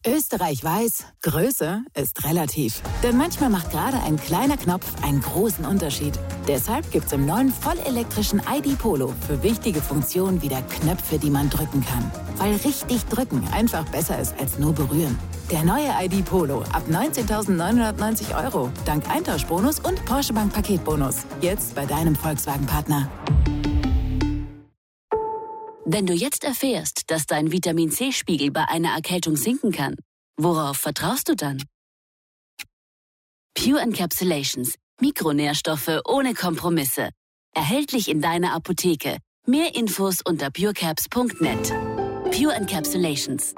Österreich weiß, Größe ist relativ. Denn manchmal macht gerade ein kleiner Knopf einen großen Unterschied. Deshalb gibt's im neuen vollelektrischen ID Polo für wichtige Funktionen wieder Knöpfe, die man drücken kann. Weil richtig drücken einfach besser ist als nur berühren. Der neue ID Polo ab 19.990 €, dank Eintauschbonus und Porsche Bank Paketbonus. Jetzt bei deinem Volkswagen-Partner. Wenn du jetzt erfährst, dass dein Vitamin-C-Spiegel bei einer Erkältung sinken kann, worauf vertraust du dann? Pure Encapsulations. Mikronährstoffe ohne Kompromisse. Erhältlich in deiner Apotheke. Mehr Infos unter purecaps.net. Pure Encapsulations.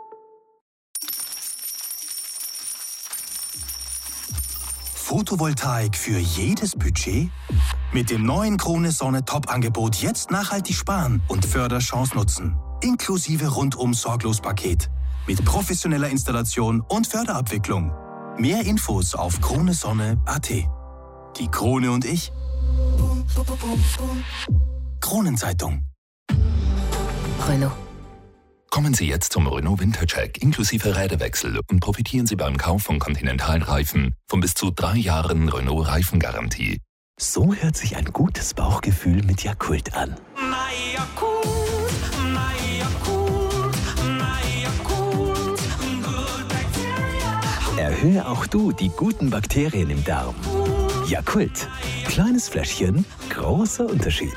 Photovoltaik für jedes Budget? Mit dem neuen Krone Sonne Top-Angebot jetzt nachhaltig sparen und Förderchance nutzen. Inklusive Rundum-Sorglos-Paket. Mit professioneller Installation und Förderabwicklung. Mehr Infos auf kronesonne.at. Die Krone und ich. Kronenzeitung. Renault. Kommen Sie jetzt zum Renault Wintercheck inklusive Räderwechsel und profitieren Sie beim Kauf von Continental-Reifen von bis zu 3 Jahren Renault-Reifengarantie. So hört sich ein gutes Bauchgefühl mit Yakult an. Erhöhe auch du die guten Bakterien im Darm. Yakult. Kleines Fläschchen, großer Unterschied.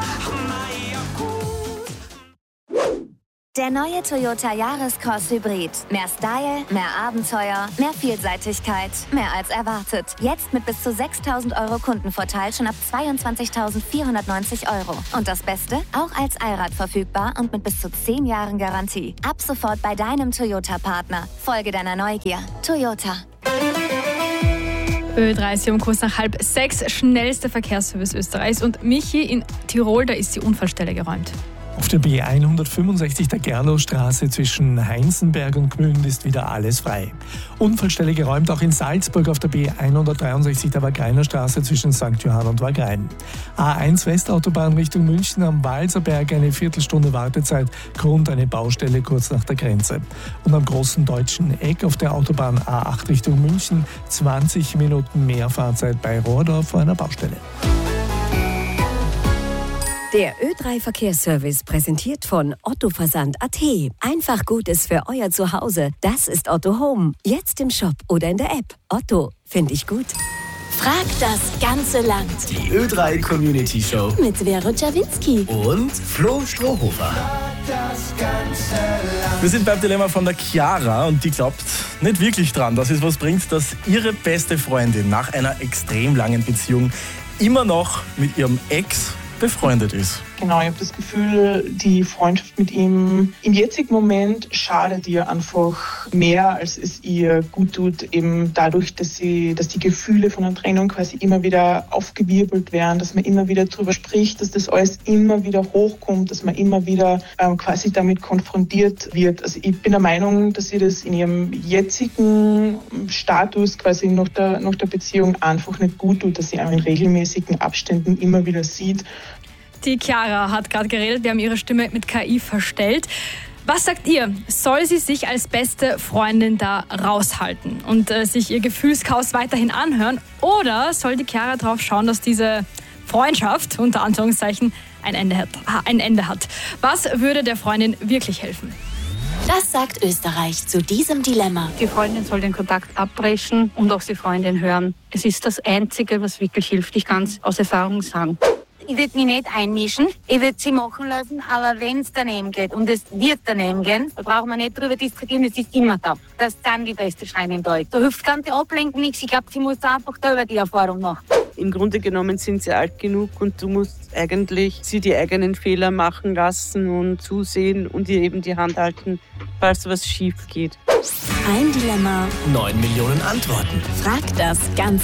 Der neue Toyota Yaris-Cross Hybrid. Mehr Style, mehr Abenteuer, mehr Vielseitigkeit, mehr als erwartet. Jetzt mit bis zu 6.000 € Kundenvorteil schon ab 22.490 €. Und das Beste? Auch als Allrad verfügbar und mit bis zu 10 Jahren Garantie. Ab sofort bei deinem Toyota-Partner. Folge deiner Neugier. Toyota. Ö30 um kurz nach 5:30, schnellster Verkehrsservice Österreichs. Und Michi, in Tirol, da ist die Unfallstelle geräumt. Auf der B165 der Gerlowstraße zwischen Heinzenberg und Gmünd ist wieder alles frei. Unfallstelle geräumt auch in Salzburg auf der B163 der Wagreiner Straße zwischen St. Johann und Wagrein. A1 Westautobahn Richtung München am Walserberg eine Viertelstunde Wartezeit, Grund eine Baustelle kurz nach der Grenze. Und am großen deutschen Eck auf der Autobahn A8 Richtung München 20 Minuten mehr Fahrzeit bei Rohrdorf vor einer Baustelle. Der Ö3 Verkehrsservice präsentiert von Otto Versand.at. Einfach Gutes für euer Zuhause. Das ist Otto Home. Jetzt im Shop oder in der App. Otto, finde ich gut. Frag das ganze Land. Die Ö3 Community Show Mit Vero Czawinski. und Flo Strohhofer. Wir sind beim Dilemma von der Chiara und die glaubt nicht wirklich dran, dass es was bringt, dass ihre beste Freundin nach einer extrem langen Beziehung immer noch mit ihrem Ex befreundet ist. Genau, ich habe das Gefühl, die Freundschaft mit ihm im jetzigen Moment schadet ihr einfach mehr, als es ihr gut tut, eben dadurch, dass die Gefühle von einer Trennung quasi immer wieder aufgewirbelt werden, dass man immer wieder drüber spricht, dass das alles immer wieder hochkommt, dass man immer wieder quasi damit konfrontiert wird. Also ich bin der Meinung, dass sie das in ihrem jetzigen Status quasi nach der Beziehung einfach nicht gut tut, dass sie in regelmäßigen Abständen immer wieder sieht. Die Chiara hat gerade geredet, wir haben ihre Stimme mit KI verstellt. Was sagt ihr? Soll sie sich als beste Freundin da raushalten und sich ihr Gefühlschaos weiterhin anhören? Oder soll die Chiara darauf schauen, dass diese Freundschaft, unter Anführungszeichen, ein Ende hat? Was würde der Freundin wirklich helfen? Das sagt Österreich zu diesem Dilemma. Die Freundin soll den Kontakt abbrechen und auch die Freundin hören. Es ist das Einzige, was wirklich hilft. Ich kann es aus Erfahrung sagen. Ich würde mich nicht einmischen, ich würde sie machen lassen, aber wenn es daneben geht und es wird daneben gehen, da brauchen wir nicht drüber diskutieren, es ist immer da. Das ist dann die beste Freundin da. Da hilft ganze Ablenken nichts, ich glaube, sie muss einfach selber die Erfahrung machen. Im Grunde genommen sind sie alt genug und du musst eigentlich sie die eigenen Fehler machen lassen und zusehen und ihr eben die Hand halten, falls was schief geht. Ein Dilemma. 9 Millionen Antworten. Frag das ganze